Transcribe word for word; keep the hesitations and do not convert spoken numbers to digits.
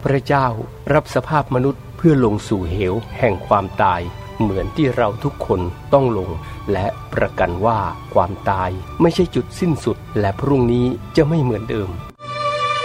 พระเจ้ารับสภาพมนุษย์เพื่อลงสู่เหวแห่งความตายเหมือนที่เราทุกคนต้องลงและประกันว่าความตายไม่ใช่จุดสิ้นสุดและพรุ่งนี้จะไม่เหมือนเดิม